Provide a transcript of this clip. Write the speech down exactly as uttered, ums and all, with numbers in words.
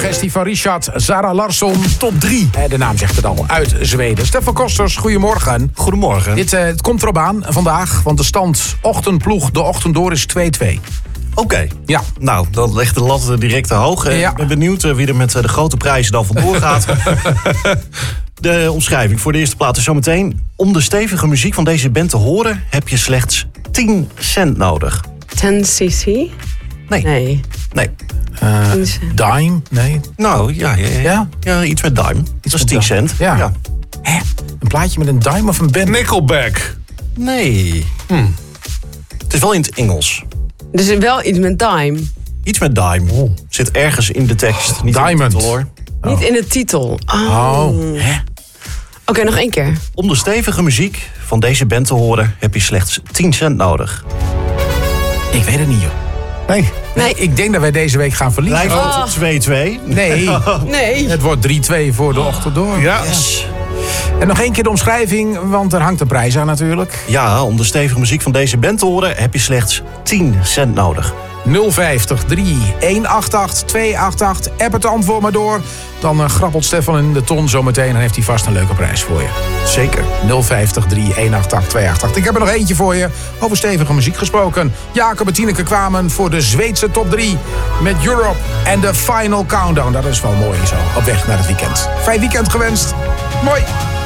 suggestie van Richard Zara Larsson. Top drie. De naam zegt het al, uit Zweden. Stefan Kosters, goedemorgen. Goedemorgen. Dit, uh, het komt erop aan vandaag, want de stand ochtendploeg de ochtend door is twee-twee. Oké. Okay. Ja. Nou, dan legt de lat direct te hoog. Ik ja. ben benieuwd wie er met de grote prijzen dan vandoor gaat. De omschrijving voor de eerste plaat is zometeen. Om de stevige muziek van deze band te horen heb je slechts tien cent nodig. tien cc? Nee. Nee. Nee. Uh, dime? Nee. Nou, ja, ja, ja. ja? ja iets met dime. Iets dat is tien cent. Ja. ja. Hè? Een plaatje met een dime of een band? Nickelback. Nee. Hm. Het is wel in het Engels. Dus wel iets met dime? Iets met dime. Oh. Zit ergens in de tekst. Oh, niet Diamond. In de titel, hoor. Oh. Niet in de titel. Oh. oh. Hè? Oké, okay, nog één keer. Om de stevige muziek van deze band te horen heb je slechts tien cent nodig. Ik weet het niet, joh. Nee. Nee. Ik denk dat wij deze week gaan verliezen. Blijft het oh. twee-twee? Nee. nee. Het wordt drie-twee voor de ochtend door. Ja. Yes. En nog één keer de omschrijving, want er hangt een prijs aan natuurlijk. Ja, om de stevige muziek van deze band te horen heb je slechts tien cent nodig. nul vijftig drie een acht acht twee acht acht. App het antwoord maar door. Dan uh, grappelt Stefan in de ton zometeen en heeft hij vast een leuke prijs voor je. Zeker. nul vijftig drie een acht acht twee acht acht. Ik heb er nog eentje voor je. Over stevige muziek gesproken. Jacob en Tineke kwamen voor de Zweedse top drie. Met Europe en de Final Countdown. Dat is wel mooi zo. Op weg naar het weekend. Fijn weekend gewenst. Mooi.